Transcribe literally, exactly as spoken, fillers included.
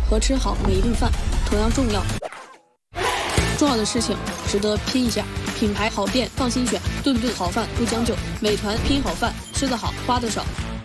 和吃好每一顿饭同样重要。重要的事情值得拼一下，品牌好店放心选，顿顿好饭不将就。美团拼好饭，吃得好，花得少。